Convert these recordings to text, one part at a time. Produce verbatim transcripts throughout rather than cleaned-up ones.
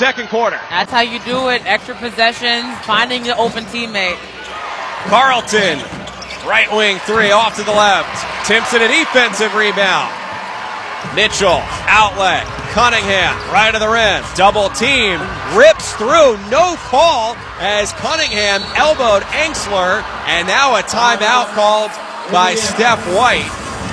second quarter. That's how you do it. Extra possessions, finding the open teammate. Carlton, right wing three off to the left. Timpson, a defensive rebound. Mitchell, outlet. Cunningham, right of the rim. Double team, rips through, no call as Cunningham elbowed Enksler, and now a timeout called by Steph White.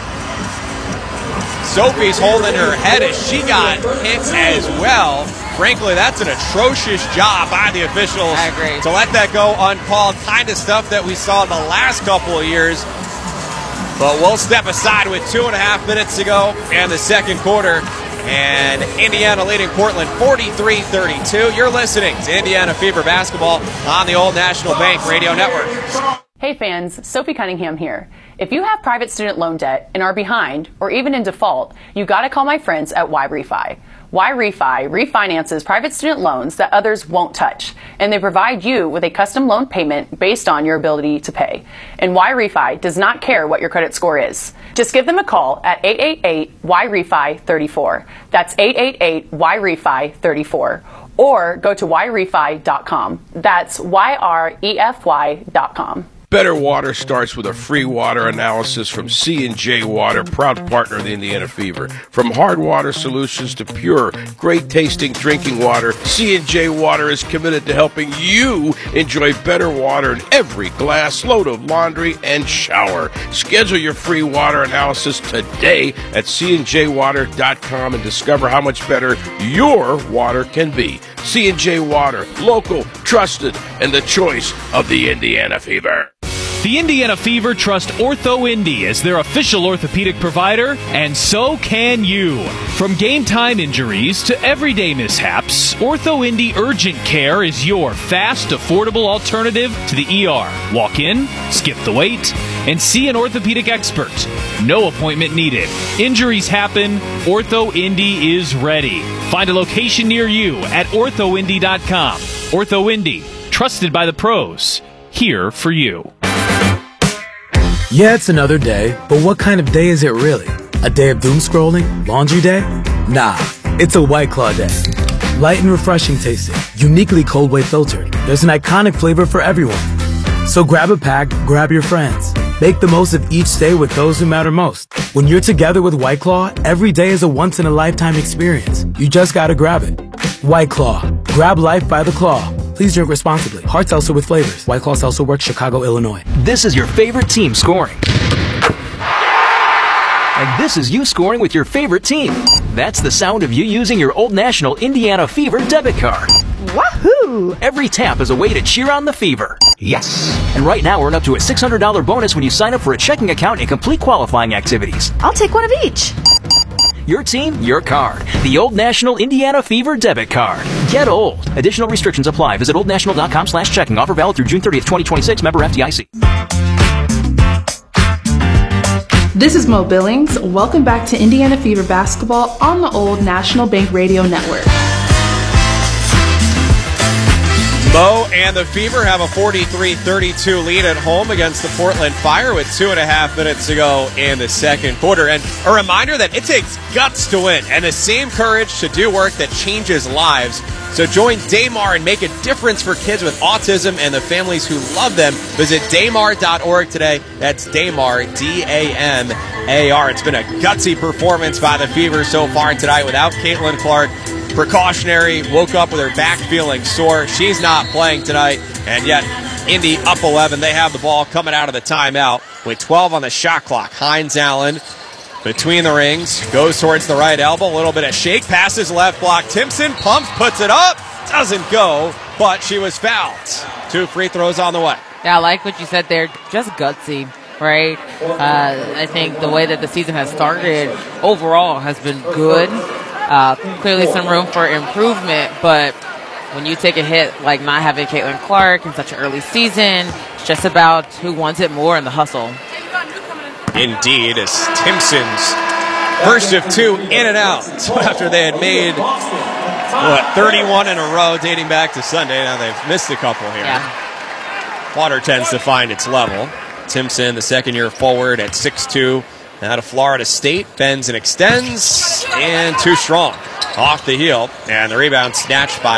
Sophie's holding her head as she got hit as well. Frankly, that's an atrocious job by the officials I agree. to let that go uncalled. Kind of stuff that we saw in the last couple of years. But we'll step aside with two and a half minutes to go in the second quarter. And Indiana leading Portland forty-three thirty-two. You're listening to Indiana Fever Basketball on the Old National Bank Radio Network. Hey fans, Sophie Cunningham here. If you have private student loan debt and are behind or even in default, you gotta call my friends at Y-Refi. Y-Refi refinances private student loans that others won't touch, and they provide you with a custom loan payment based on your ability to pay. And Y-Refi does not care what your credit score is. Just give them a call at eight eight eight Y R E F I three four. That's eight eight eight Y R E F I three four. Or go to Y Refi dot com. That's Y R E F Y dot com. Better Water starts with a free water analysis from C and J Water, proud partner of the Indiana Fever. From hard water solutions to pure, great-tasting drinking water, C and J Water is committed to helping you enjoy better water in every glass, load of laundry, and shower. Schedule your free water analysis today at C and J water dot com and discover how much better your water can be. C and J Water, local, trusted, and the choice of the Indiana Fever. The Indiana Fever trust OrthoIndy as their official orthopedic provider, and so can you. From game-time injuries to everyday mishaps, OrthoIndy Urgent Care is your fast, affordable alternative to the E R. Walk in, skip the wait, and see an orthopedic expert. No appointment needed. Injuries happen. OrthoIndy is ready. Find a location near you at ortho indy dot com. OrthoIndy, trusted by the pros. Here for you. Yeah, it's another day, but what kind of day is it really? A day of doom scrolling? Laundry day? Nah, it's a White Claw day. Light and refreshing tasting, uniquely cold way filtered. There's an iconic flavor for everyone. So grab a pack, grab your friends. Make the most of each day with those who matter most. When you're together with White Claw, every day is a once-in-a-lifetime experience. You just gotta grab it. White Claw. Grab life by the claw. Please drink responsibly. Hard seltzer with flavors. White Claw Seltzer Works, Chicago, Illinois. This is your favorite team scoring. And this is you scoring with your favorite team. That's the sound of you using your Old National Indiana Fever debit card. Wahoo! Every tap is a way to cheer on the Fever. Yes! And right now earn up to a six hundred dollars bonus when you sign up for a checking account and complete qualifying activities. I'll take one of each. Your team, your card. The Old National Indiana Fever debit card. Get old. Additional restrictions apply. Visit old national dot com slash checking. Offer valid through June thirtieth, twenty twenty-six. Member F D I C. This is Mo Billings. Welcome back to Indiana Fever Basketball on the Old National Bank Radio Network. Mo and the Fever have a forty-three thirty-two lead at home against the Portland Fire with two and a half minutes to go in the second quarter. And a reminder that it takes guts to win and the same courage to do work that changes lives. So join Daymar and make a difference for kids with autism and the families who love them. Visit daymar dot org today. That's Daymar, D A M A R. It's been a gutsy performance by the Fever so far tonight without Caitlin Clark. Precautionary, woke up with her back feeling sore. She's not playing tonight, and yet Indy up eleven. They have the ball coming out of the timeout with twelve on the shot clock. Hines Allen between the rings, goes towards the right elbow, a little bit of shake, passes left block. Timpson pumps, puts it up, doesn't go, but she was fouled. Two free throws on the way. Yeah, I like what you said there. Just gutsy, right? Uh, I think the way that the season has started overall has been good. Uh, clearly some room for improvement, but when you take a hit like not having Caitlin Clark in such an early season, it's just about who wants it more in the hustle. Indeed, as Timpson's first of two in and out after they had made, what, thirty-one in a row dating back to Sunday. Now they've missed a couple here. Yeah. Water tends to find its level. Timpson, the second-year forward at six two. Out of Florida State, bends and extends, and too strong. Off the heel, and the rebound snatched by